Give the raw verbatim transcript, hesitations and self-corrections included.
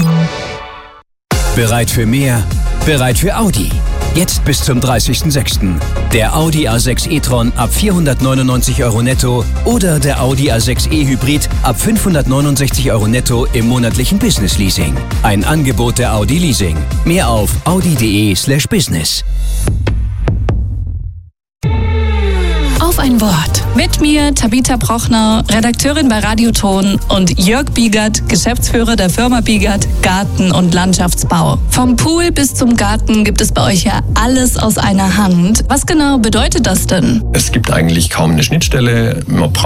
Bereit für mehr? Bereit für Audi? Jetzt bis zum dreißigsten sechsten Der Audi A sechs e-tron ab vierhundertneunundneunzig Euro netto oder der Audi A sechs e-Hybrid ab fünfhundertneunundsechzig Euro netto im monatlichen Business Leasing. Ein Angebot der Audi Leasing. Mehr auf audi.de slash business. Auf ein Wort. Mit mir Tabitha Brochner, Redakteurin bei Radioton, und Jörg Biegert, Geschäftsführer der Firma Biegert Garten- und Landschaftsbau. Vom Pool bis zum Garten gibt es bei euch ja alles aus einer Hand. Was genau bedeutet das denn? Es gibt eigentlich kaum eine Schnittstelle. Man braucht